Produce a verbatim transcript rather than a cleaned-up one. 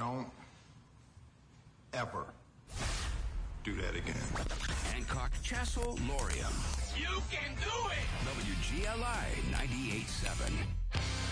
don't ever do that again. Hancock, Chassel, Lorium. You can do it! W G L I ninety-eight point seven.